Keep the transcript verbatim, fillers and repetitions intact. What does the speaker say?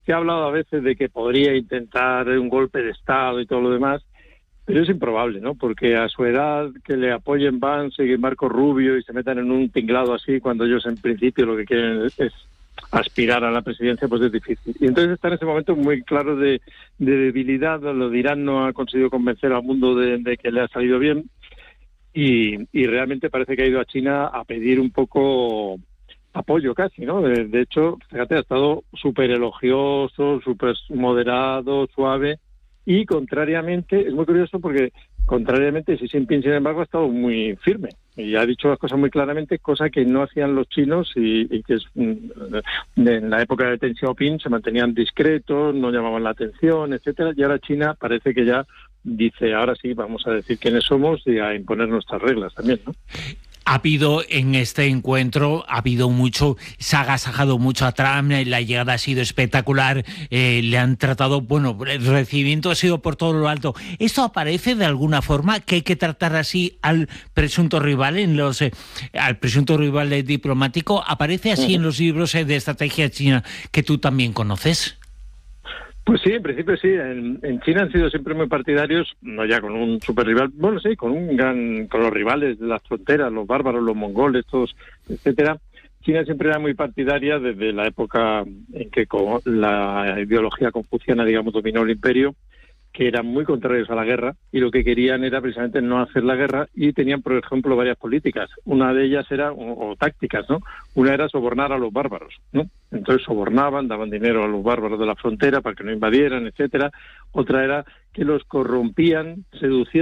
Se ha hablado a veces de que podría intentar un golpe de Estado y todo lo demás, pero es improbable, ¿no? Porque a su edad que le apoyen Vance y Marco Rubio y se metan en un tinglado así cuando ellos en principio lo que quieren es, es aspirar a la presidencia, pues es difícil. Y entonces está en ese momento muy claro de, de debilidad. Lo de Irán no ha conseguido convencer al mundo de, de que le ha salido bien y, y realmente parece que ha ido a China a pedir un poco apoyo casi, ¿no? De, de hecho, fíjate, ha estado súper elogioso, súper moderado, suave. Y contrariamente, es muy curioso porque contrariamente Xi Jinping, sin embargo, ha estado muy firme y ha dicho las cosas muy claramente, cosa que no hacían los chinos y, y que es, en la época de Deng Xiaoping se mantenían discretos, no llamaban la atención, etcétera. Y ahora China parece que ya dice, ahora sí, vamos a decir quiénes somos y a imponer nuestras reglas también, ¿no? Ha habido en este encuentro, ha habido mucho, se ha agasajado mucho a Trump, la llegada ha sido espectacular, eh, le han tratado, bueno, el recibimiento ha sido por todo lo alto. ¿Esto aparece de alguna forma que hay que tratar así al presunto rival, en los, eh, al presunto rival diplomático? ¿Aparece así en los libros eh, de estrategia china que tú también conoces? Pues sí, en principio sí. En, en China han sido siempre muy partidarios, no ya con un super rival, bueno, sí, con un gran, con los rivales de las fronteras, los bárbaros, los mongoles, todos, etcétera. China siempre era muy partidaria desde la época en que con la ideología confuciana, digamos, dominó el imperio, que eran muy contrarios a la guerra y lo que querían era precisamente no hacer la guerra y tenían, por ejemplo, varias políticas. Una de ellas era, o, o tácticas, ¿no? Una era sobornar a los bárbaros, ¿no? Entonces sobornaban, daban dinero a los bárbaros de la frontera para que no invadieran, etcétera. Otra era que los corrompían, seducían